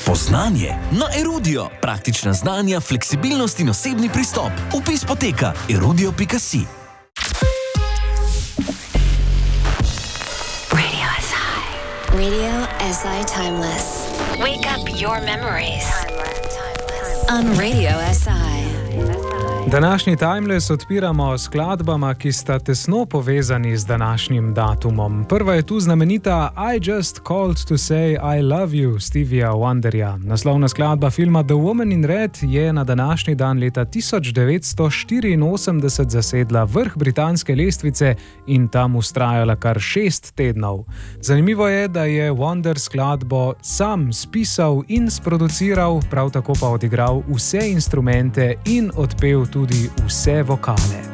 Spoznanje na Erudio. Praktična znanja, fleksibilnost in osebni pristop. Vpis poteka erudio.si. Radio SI Timeless. Wake up your memories. On Radio SI. Današnji Timeless odpiramo s skladbama, ki sta tesno povezani z današnjim datumom. Prva je tu znamenita I Just Called to Say I Love You Stevija Wonderja. Naslovna skladba filma The Woman in Red je na današnji dan leta 1984 zasedla vrh britanske lestvice in tam vztrajala kar 6 tednov. Zanimivo je, da je Wonder skladbo sam spisal in sproduciral, prav tako pa odigral vse instrumente in odpel tudi vse vokale.